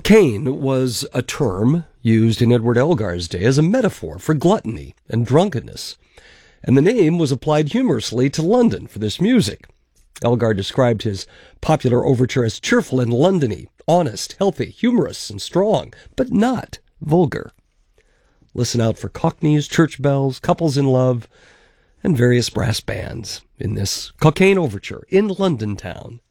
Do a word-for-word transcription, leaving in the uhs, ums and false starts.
Cocaine was a term used in Edward Elgar's day as a metaphor for gluttony and drunkenness, and the name was applied humorously to London for this music. Elgar described his popular overture as cheerful and Londony, honest, healthy, humorous, and strong, but not vulgar. Listen out for cockneys, church bells, couples in love, and various brass bands in this Cocaine Overture in London town.